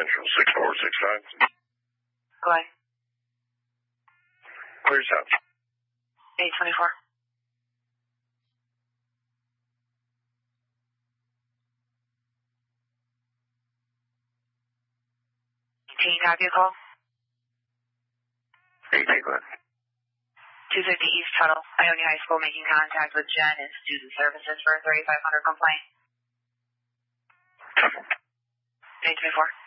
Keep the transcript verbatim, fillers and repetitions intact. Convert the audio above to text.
Central, six four six five. Go ahead. Clear south. eight twenty-four. Can you copy a call? eight eight, go ahead. two fifty East Tuttle, Ione High School, making contact with Jen and Student Services for a thirty-five hundred complaint. eight twenty-four.